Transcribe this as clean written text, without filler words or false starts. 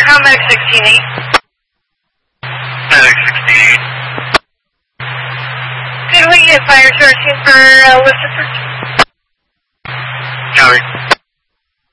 Medic 16-8. Medic 16-8. Could we get fire charging for Lucifer? Copy.